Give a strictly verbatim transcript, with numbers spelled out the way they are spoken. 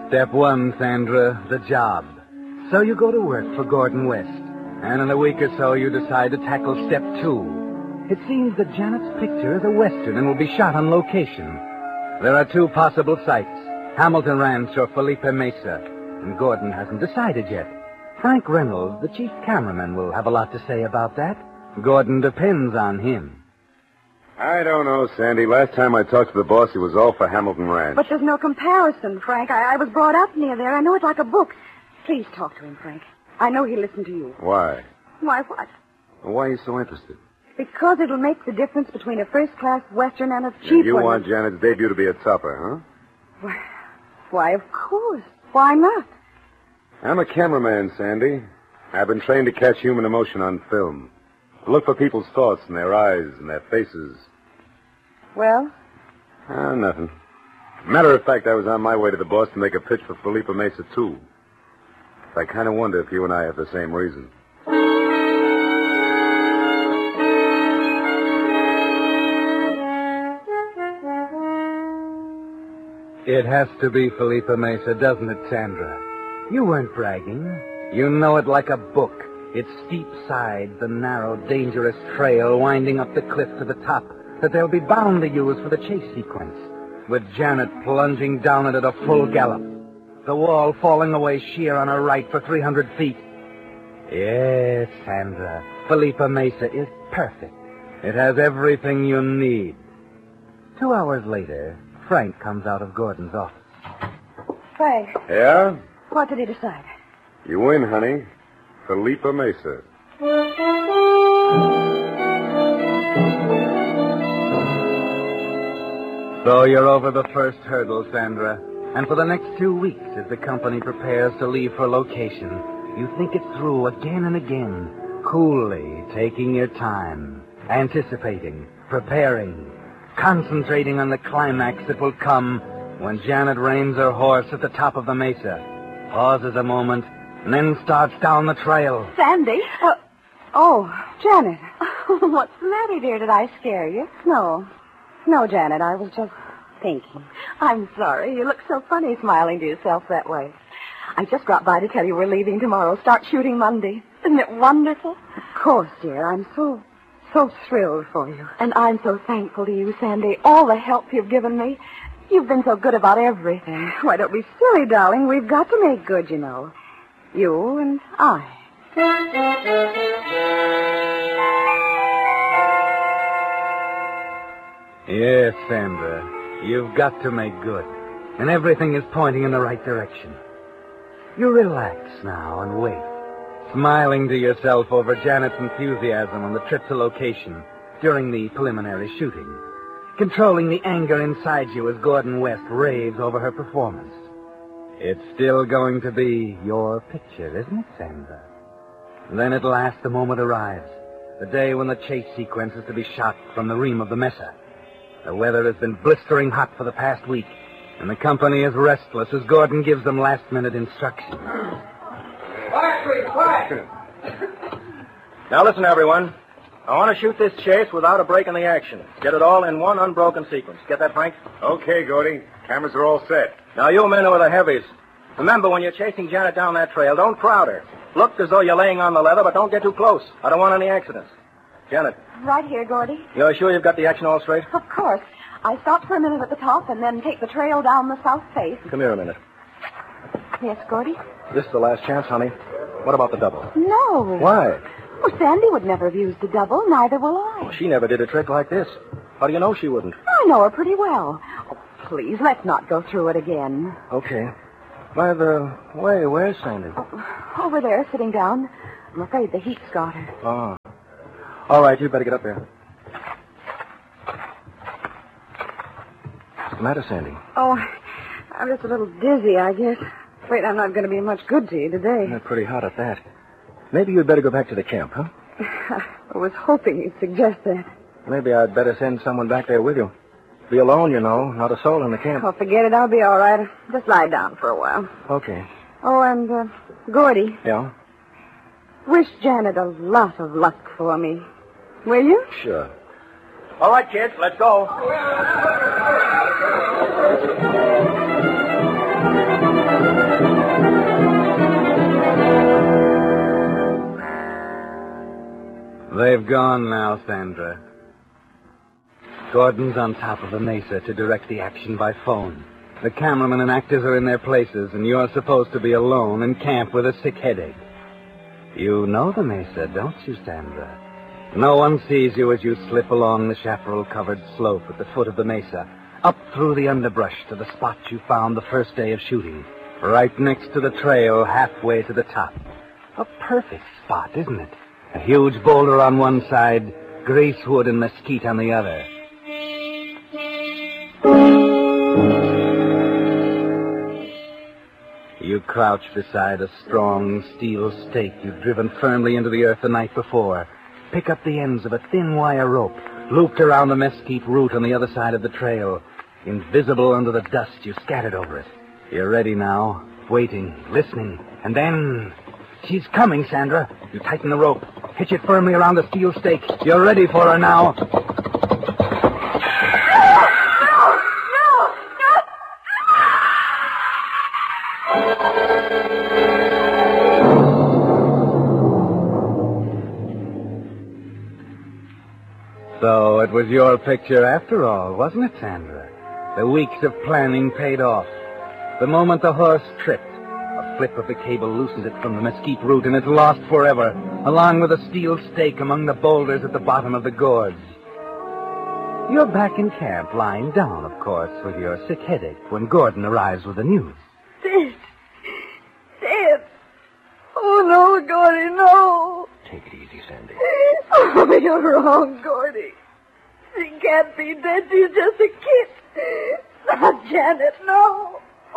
Step one, Sandra, the job. So you go to work for Gordon West. And in a week or so, you decide to tackle step two. It seems that Janet's picture is a Western and will be shot on location. There are two possible sites, Hamilton Ranch or Felipe Mesa. And Gordon hasn't decided yet. Frank Reynolds, the chief cameraman, will have a lot to say about that. Gordon depends on him. I don't know, Sandy. Last time I talked to the boss, he was all for Hamilton Ranch. But there's no comparison, Frank. I, I was brought up near there. I know it like a book. Please talk to him, Frank. I know he'll listen to you. Why? Why what? Well, why are you so interested? Because it'll make the difference between a first-class Western and a cheap Yeah, you one. You want Janet's debut to be a topper, huh? Why, why, of course. Why not? I'm a cameraman, Sandy. I've been trained to catch human emotion on film. To look for people's thoughts in their eyes and their faces. Well? Ah, nothing. Matter of fact, I was on my way to the boss to make a pitch for Felipe Mesa, too. I kind of wonder if you and I have the same reason. It has to be Felipe Mesa, doesn't it, Sandra? You weren't bragging. You know it like a book. Its steep sides, the narrow, dangerous trail winding up the cliff to the top that they'll be bound to use for the chase sequence, with Janet plunging down it at a full gallop. The wall falling away sheer on her right for three hundred feet. Yes, Sandra, Felipe Mesa is perfect. It has everything you need. Two hours later, Frank comes out of Gordon's office. Frank. Yeah? What did he decide? You win, honey. Felipe Mesa. So you're over the first hurdle, Sandra. And for the next two weeks, as the company prepares to leave for location, you think it through again and again, coolly, taking your time, anticipating, preparing, concentrating on the climax that will come when Janet reins her horse at the top of the mesa, pauses a moment, and then starts down the trail. Sandy? Uh, oh, Janet. What's the matter, dear? Did I scare you? No. No, Janet, I was just thinking. I'm sorry. You look so funny smiling to yourself that way. I just dropped by to tell you we're leaving tomorrow. Start shooting Monday. Isn't it wonderful? Of course, dear. I'm so, so thrilled for you. And I'm so thankful to you, Sandy. All the help you've given me. You've been so good about everything. Why, don't be silly, darling. We've got to make good, you know. You and I. Yes, Sandra. You've got to make good. And everything is pointing in the right direction. You relax now and wait, smiling to yourself over Janet's enthusiasm on the trip to location during the preliminary shooting, controlling the anger inside you as Gordon West raves over her performance. It's still going to be your picture, isn't it, Sandra? Then at last the moment arrives, the day when the chase sequence is to be shot from the ream of the Mesa. The weather has been blistering hot for the past week, and the company is restless as Gordon gives them last-minute instructions. Quiet, please, quiet. Now listen, everyone. I want to shoot this chase without a break in the action. Get it all in one unbroken sequence. Get that, Frank? Okay, Gordy. Cameras are all set. Now, you men who are the heavies, remember, when you're chasing Janet down that trail, don't crowd her. Look as though you're laying on the leather, but don't get too close. I don't want any accidents. Janet. Right here, Gordy. You're sure you've got the action all straight? Of course. I stop for a minute at the top and then take the trail down the south face. Come here a minute. Yes, Gordy? This is the last chance, honey. What about the double? No. Why? Well, Sandy would never have used a double. Neither will I. Well, she never did a trick like this. How do you know she wouldn't? I know her pretty well. Oh, please, let's not go through it again. Okay. By the way, where's Sandy? Oh, over there, sitting down. I'm afraid the heat's got her. Oh. All right, you better get up there. What's the matter, Sandy? Oh, I'm just a little dizzy, I guess. Afraid I'm not going to be much good to you today. You're pretty hot at that. Maybe you'd better go back to the camp, huh? I was hoping you'd suggest that. Maybe I'd better send someone back there with you. Be alone, you know. Not a soul in the camp. Oh, forget it. I'll be all right. Just lie down for a while. Okay. Oh, and, uh, Gordy. Yeah? Wish Janet a lot of luck for me. Will you? Sure. All right, kids, let's go. They've gone now, Sandra. Gordon's on top of the mesa to direct the action by phone. The cameraman and actors are in their places, and you're supposed to be alone in camp with a sick headache. You know the mesa, don't you, Sandra? No one sees you as you slip along the chaparral-covered slope at the foot of the mesa, up through the underbrush to the spot you found the first day of shooting, right next to the trail halfway to the top. A perfect spot, isn't it? A huge boulder on one side, greasewood and mesquite on the other. You crouch beside a strong steel stake you've driven firmly into the earth the night before. Pick up the ends of a thin wire rope, looped around the mesquite root on the other side of the trail. Invisible under the dust you scattered over it. You're ready now, waiting, listening, and then... She's coming, Sandra. You tighten the rope, hitch it firmly around the steel stake. You're ready for her now. So it was your picture after all, wasn't it, Sandra? The weeks of planning paid off. The moment the horse tripped, a flip of the cable loosened it from the mesquite root, and it's lost forever, along with a steel stake among the boulders at the bottom of the gorge. You're back in camp, lying down, of course, with your sick headache, when Gordon arrives with the news. Dead. Dead. Oh, no, Gordy, no. Take it easy, Sandy. Oh, you're wrong, Gordy. She can't be dead. She's just a kid. Not Janet, no.